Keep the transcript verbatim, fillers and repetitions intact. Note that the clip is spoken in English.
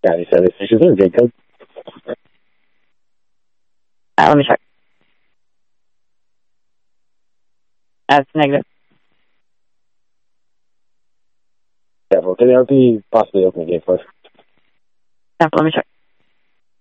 Scotty said it. She's a good code. Uh, let me check. That's negative. Yeah, well, can the R P possibly open the gate for us? Yeah, let me check.